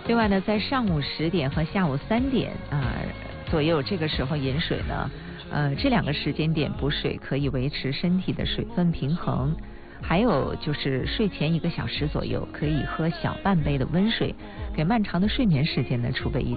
另外呢，在上午10点和下午3点左右，这个时候饮水呢，这2个时间点补水可以维持身体的水分平衡。还有就是睡前1个小时左右，可以喝小半杯的温水，给漫长的睡眠时间呢储备一